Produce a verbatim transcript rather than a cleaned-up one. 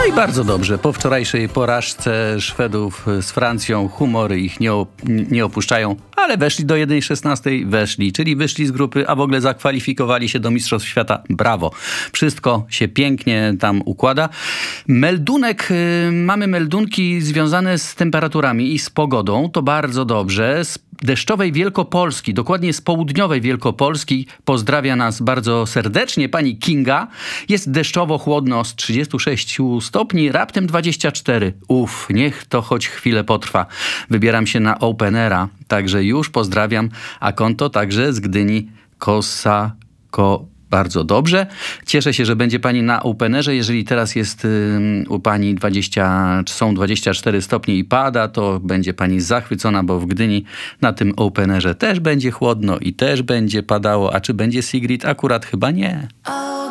No i bardzo dobrze. Po wczorajszej porażce Szwedów z Francją humory ich nie, op- nie opuszczają, ale weszli do jeden szesnaście, weszli, czyli wyszli z grupy, a w ogóle zakwalifikowali się do Mistrzostw Świata. Brawo. Wszystko się pięknie tam układa. Meldunek, y, mamy meldunki związane z temperaturami i z pogodą. To bardzo dobrze. Z deszczowej Wielkopolski, dokładnie z południowej Wielkopolski pozdrawia nas bardzo serdecznie pani Kinga. Jest deszczowo chłodno z trzydziestu sześciu stopni, raptem dwadzieścia cztery. Uff, niech to choć chwilę potrwa. Wybieram się na Openera, także już pozdrawiam, a konto także z Gdyni Kosako. Bardzo dobrze. Cieszę się, że będzie pani na Openerze. Jeżeli teraz jest y, u pani dwadzieścia, są dwadzieścia cztery stopnie i pada, to będzie pani zachwycona, bo w Gdyni na tym Openerze też będzie chłodno i też będzie padało. A czy będzie Sigrid? Akurat chyba nie.